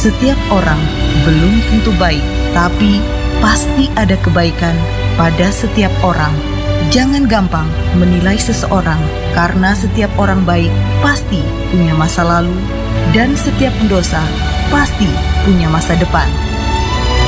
Setiap orang belum tentu baik, tapi pasti ada kebaikan pada setiap orang. Jangan gampang menilai seseorang, karena setiap orang baik pasti punya masa lalu, dan setiap pendosa pasti punya masa depan.